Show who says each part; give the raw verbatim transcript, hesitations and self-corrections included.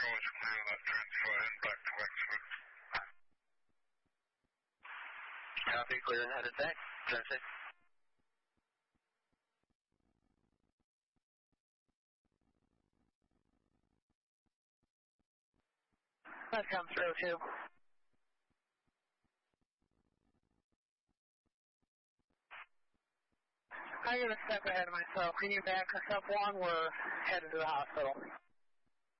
Speaker 1: is clear left turn, so ahead back to Wexford.
Speaker 2: Copy, clear and headed back. Turn six.
Speaker 3: That comes through too. I get a step ahead of myself. Can you back us up one? We're headed to the hospital.